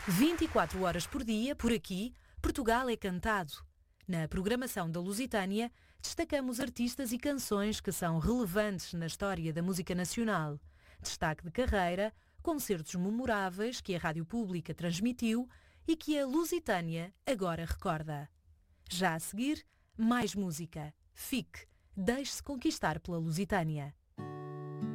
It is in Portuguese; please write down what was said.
24 horas por dia, por aqui, Portugal é cantado. Na programação da Lusitânia, destacamos artistas e canções que são relevantes na história da música nacional. Destaque de carreira, concertos memoráveis que a Rádio Pública transmitiu e que a Lusitânia agora recorda. Já a seguir, mais música. Fique, deixe-se conquistar pela Lusitânia.